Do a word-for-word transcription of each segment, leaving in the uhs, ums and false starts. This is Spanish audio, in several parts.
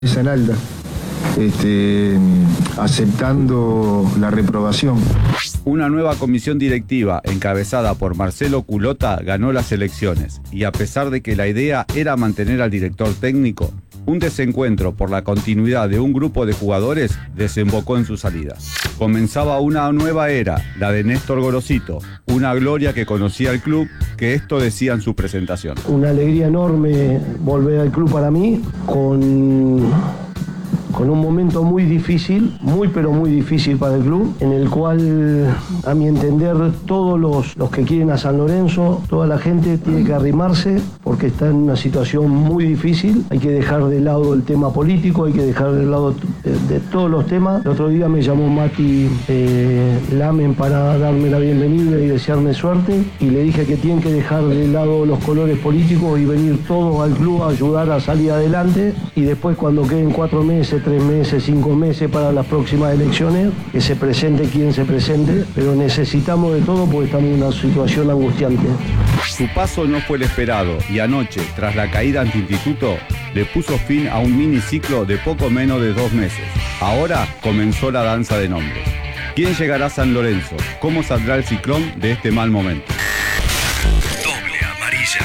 En alta, este, aceptando la reprobación. Una nueva comisión directiva, encabezada por Marcelo Culota, ganó las elecciones, y a pesar de que la idea era mantener al director técnico, un desencuentro por la continuidad de un grupo de jugadores desembocó en su salida. Comenzaba una nueva era, la de Néstor Gorosito, una gloria que conocía el club, que esto decía en su presentación. Una alegría enorme volver al club para mí, con... con un momento muy difícil, muy pero muy difícil para el club, en el cual, a mi entender, todos los, los que quieren a San Lorenzo, toda la gente tiene que arrimarse porque está en una situación muy difícil. Hay que dejar de lado el tema político, hay que dejar de lado de, de todos los temas. El otro día me llamó Mati eh, Lamen para darme la bienvenida y desearme suerte, y le dije que tienen que dejar de lado los colores políticos y venir todos al club a ayudar a salir adelante, y después cuando queden cuatro meses, tres meses, cinco meses para las próximas elecciones, que se presente quien se presente, pero necesitamos de todo porque estamos en una situación angustiante. Su paso no fue el esperado, y anoche, tras la caída ante Instituto, le puso fin a un miniciclo de poco menos de dos meses. Ahora comenzó la danza de nombres. ¿Quién llegará a San Lorenzo? ¿Cómo saldrá el ciclón de este mal momento? Doble amarilla.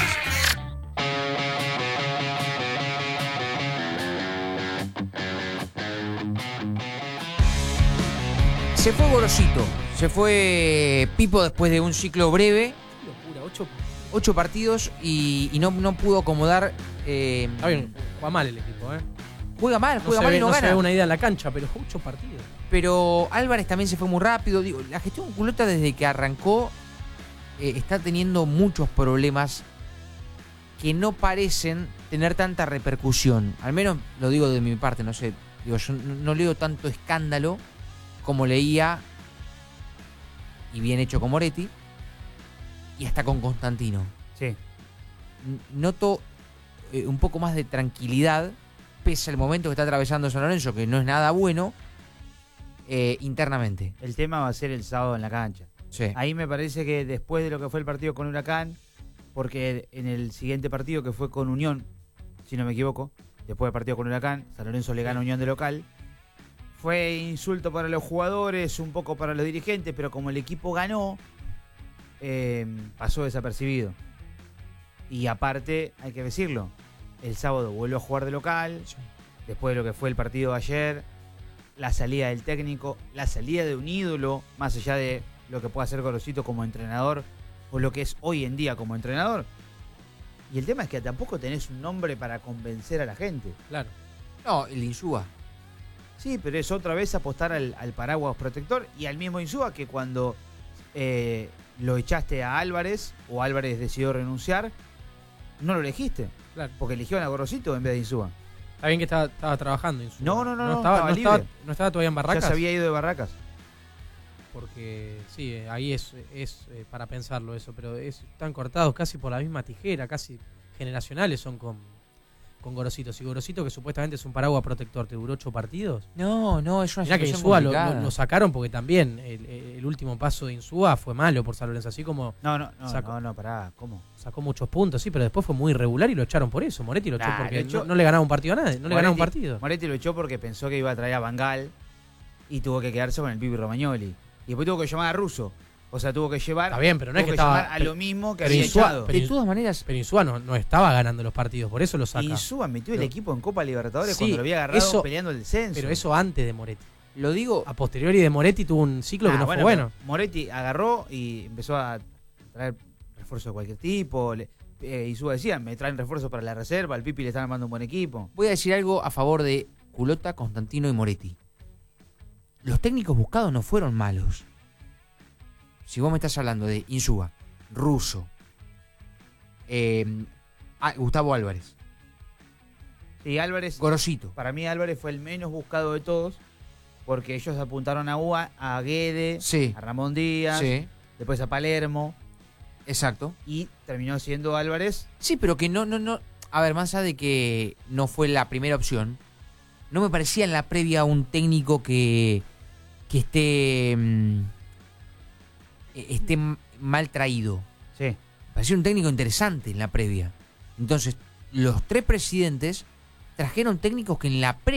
Se fue Gorosito, se fue Pipo después de un ciclo breve. Qué locura, ocho. Ocho partidos y, y no, no pudo acomodar. Eh, Está bien, juega mal el equipo, ¿eh? Juega mal, No juega se mal ve, y no, no gana. se ve una idea en la cancha, pero ocho partidos. Pero Álvarez también se fue muy rápido. Digo, la gestión Culota desde que arrancó eh, está teniendo muchos problemas que no parecen tener tanta repercusión. Al menos lo digo de mi parte, no sé. Digo, yo no, no leo tanto escándalo como leía, y bien hecho con Moretti, y hasta con Constantino. Sí. Noto eh, un poco más de tranquilidad, pese al momento que está atravesando San Lorenzo, que no es nada bueno, eh, internamente. El tema va a ser el sábado en la cancha. Sí. Ahí me parece que después de lo que fue el partido con Huracán, porque en el siguiente partido que fue con Unión, si no me equivoco, después del partido con Huracán, San Lorenzo le gana a Unión de local, fue insulto para los jugadores, un poco para los dirigentes, pero como el equipo ganó, eh, pasó desapercibido. Y aparte, hay que decirlo, el sábado vuelve a jugar de local, sí. Después de lo que fue el partido de ayer, la salida del técnico, la salida de un ídolo, más allá de lo que pueda hacer Gorosito como entrenador, o lo que es hoy en día como entrenador. Y el tema es que tampoco tenés un nombre para convencer a la gente. Claro. No, el Insúa. Sí, pero es otra vez apostar al, al paraguas protector y al mismo Insúa que cuando eh, lo echaste a Álvarez o Álvarez decidió renunciar, no lo elegiste. Claro. Porque eligieron a Gorosito en vez de Insúa. Está bien que estaba, estaba trabajando Insúa. No, no, no, no, estaba, estaba no, libre. estaba, no estaba todavía en Barracas. Ya se había ido de Barracas. Porque sí, ahí es, es eh, para pensarlo eso, pero es, están cortados casi por la misma tijera, casi generacionales son con, con Gorosito. Si Gorosito, que supuestamente es un paraguas protector, te duró ocho partidos. No, no, es una Mirá que situación Insúa lo, complicada. lo, lo sacaron porque también el, el último paso de Insúa fue malo por San Lorenzo, así como No, no, no, sacó, no, no, pará, ¿cómo? sacó muchos puntos, sí, pero después fue muy irregular y lo echaron por eso. Moretti lo echó Nah, porque lo echó- no, no le ganaba un partido a nadie, no Moretti, le ganaba un partido. Moretti lo echó porque pensó que iba a traer a Bangal y tuvo que quedarse con el Pipi Romagnoli. Y después tuvo que llamar a Russo. O sea, tuvo que llevar, Está bien, pero no es tuvo que que estaba- llamar a pero- lo mismo que pero había Insúa- echado. pero De todas maneras, Pero Insúa no, no estaba ganando los partidos, por eso lo saca. Insúa metió el Pero- equipo en Copa Libertadores Sí, cuando lo había agarrado eso- peleando el descenso. Pero eso antes de Moretti. lo digo, A posteriori de Moretti tuvo un ciclo Ah, que no bueno, fue bueno. pero Moretti agarró y empezó a traer refuerzos de cualquier tipo. Le, eh, Insúa decía, me traen refuerzos para la reserva, al Pipi le están armando un buen equipo. voy a decir algo a favor de Culota, Constantino y Moretti. Los técnicos buscados no fueron malos. Si vos me estás hablando de Insúa, Russo, eh, ah, Gustavo Álvarez, Sí, Álvarez, Gorosito. para mí Álvarez fue el menos buscado de todos porque ellos apuntaron a U A, a Guede, Sí, a Ramón Díaz, sí, después a Palermo exacto. y terminó siendo Álvarez. Sí, pero que no, no, no. A ver, más allá de que no fue la primera opción, no me parecía en la previa un técnico que, que esté, mm, esté m- mal traído. Sí. Me parecía un técnico interesante en la previa. Entonces, los tres presidentes trajeron técnicos que en la